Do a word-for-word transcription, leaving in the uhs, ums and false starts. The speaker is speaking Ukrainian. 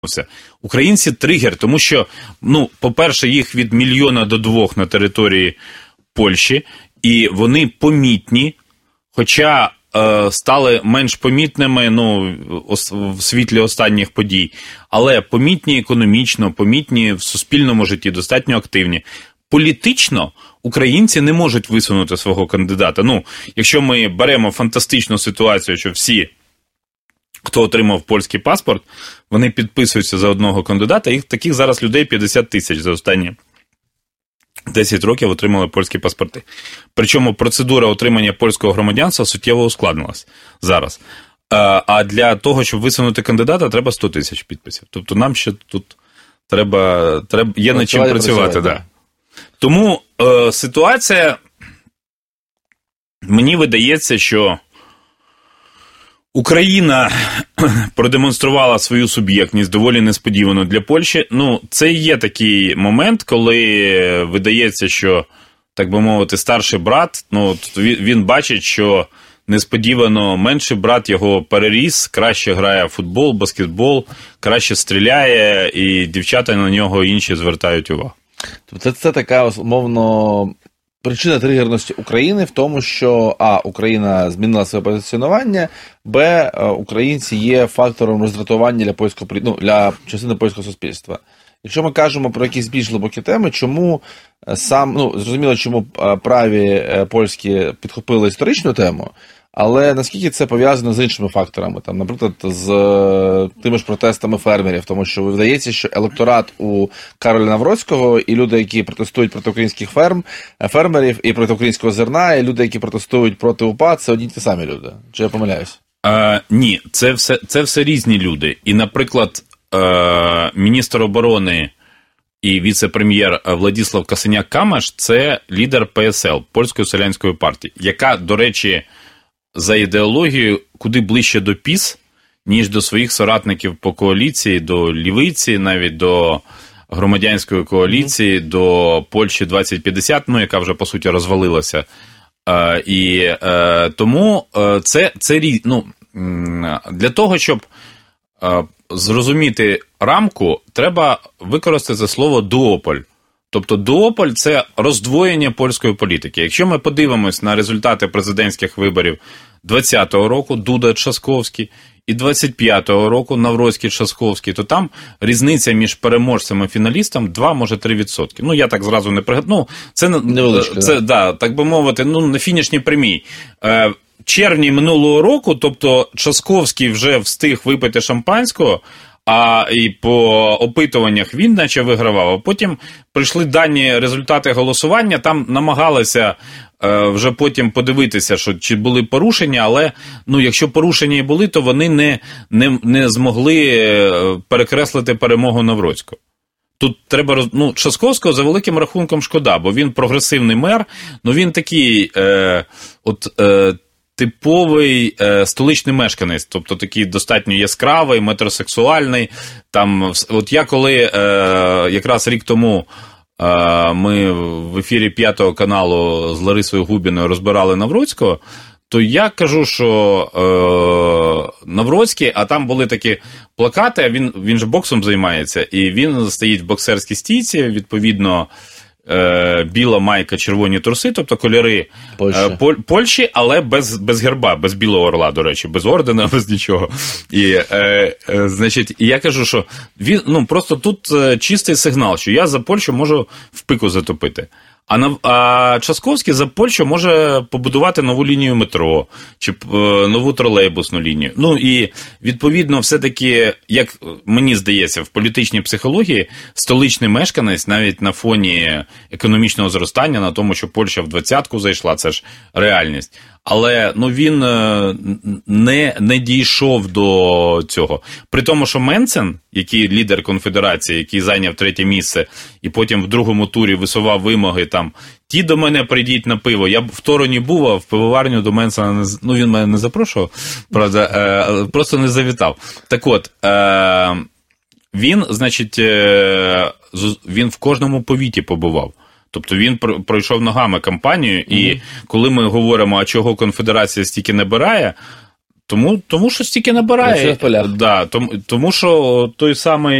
Українці тригер, тому що, ну, по-перше, їх від мільйона до двох на території Польщі, і вони помітні, хоча е, стали менш помітними, ну, в світлі останніх подій, але помітні економічно, помітні в суспільному житті, достатньо активні. Політично українці не можуть висунути свого кандидата. Ну, якщо ми беремо фантастичну ситуацію, що всі, хто отримав польський паспорт, вони підписуються за одного кандидата, їх таких зараз людей п'ятдесят тисяч за останні десять років отримали польські паспорти. Причому процедура отримання польського громадянства суттєво ускладнилась зараз. А для того, щоб висунути кандидата, треба сто тисяч підписів. Тобто нам ще тут треба, треба є над чим працювати. Да. Тому е, ситуація, мені видається, що Україна продемонструвала свою суб'єктність доволі несподівано для Польщі. Ну, це і є такий момент, коли видається, що, так би мовити, старший брат, ну, він бачить, що несподівано менший брат його переріс, краще грає в футбол, баскетбол, краще стріляє, і дівчата на нього інші звертають увагу. Тобто це така, умовно, причина тригерності України в тому, що а, Україна змінила своє позиціонування, б, українці є фактором роздратування для польського, ну, для частини польського суспільства. Якщо ми кажемо про якісь більш глибокі теми, чому сам, ну, зрозуміло, чому праві польські підхопили історичну тему, але наскільки це пов'язано з іншими факторами, там, наприклад, з тими ж протестами фермерів, тому що видається, що електорат у Кароля Навроцького і люди, які протестують проти українських ферм, фермерів і проти українського зерна, і люди, які протестують проти УПА, це одні й ті самі люди. Чи я помиляюсь? Е, ні, це все, це все різні люди. І, наприклад, е, міністр оборони і віце-прем'єр Владислав Касеняк-Камеш – це лідер ПСЛ, Польської селянської партії, яка, до речі, за ідеологією куди ближче до ПІС, ніж до своїх соратників по коаліції, до Лівиці, навіть до громадянської коаліції, mm. до Польщі двадцять п'ятдесят, ну, яка вже, по суті, розвалилася. Е, і е, тому це, це ну, для того, щоб е, зрозуміти рамку, треба використати слово «дуополь». Тобто дуополь – це роздвоєння польської політики. Якщо ми подивимось на результати президентських виборів двадцятого року, Дуда-Трzaskowski, і двадцять п'ятого року, Навроцький-Трzaskowski, то там різниця між переможцем і фіналістом два, може, три відсотки. Ну, я так зразу не пригадую. Ну, це, Невеличко, це да, так би мовити, ну, на фінішній прямій. В червні минулого року, тобто Трzaskowski вже встиг випити шампанського, а і по опитуваннях він наче вигравав, а потім прийшли дані результати голосування, там намагалися е, вже потім подивитися, що чи були порушення, але, ну, якщо порушення і були, то вони не, не, не змогли перекреслити перемогу Навроцького. Тут треба, ну, Трzaskowskiego за великим рахунком шкода, бо він прогресивний мер, ну, він такий, е, от, е, типовий е, столичний мешканець, тобто такий достатньо яскравий, метросексуальний. Там, от я коли е, якраз рік тому е, ми в ефірі п'ятого каналу з Ларисою Губіною розбирали Навроцького, то я кажу, що е, Навроцький, а там були такі плакати, він, він же боксом займається, і він стоїть в боксерській стійці, відповідно, біла майка, червоні труси, тобто кольори Польщі, Польщі, але без, без герба, без білого орла, до речі, без ордена, без нічого. І, е, е, значить, я кажу, що він, ну, просто тут чистий сигнал, що я за Польщу можу в пику затопити. А, на, а Трzaskowski за Польщу може побудувати нову лінію метро, чи е, нову тролейбусну лінію. Ну і, відповідно, все-таки, як мені здається, в політичній психології столичний мешканець навіть на фоні економічного зростання, на тому, що Польща в двадцятку зайшла, це ж реальність. Але, ну, він не, не дійшов до цього. При тому, що Менцен, який лідер конфедерації, який зайняв третє місце, і потім в другому турі висував вимоги, там, ті до мене прийдіть на пиво. Я в Тороні був, а в пивоварню до Менцена, не, ну, він мене не запрошував, правда, е, просто не завітав. Так от, е, він, значить, е, він в кожному повіті побував. Тобто він пройшов ногами кампанію, і mm-hmm. коли ми говоримо, а чого конфедерація стільки набирає, Тому, тому що стільки набирає. Працює в полях. Да, тому, тому що той самий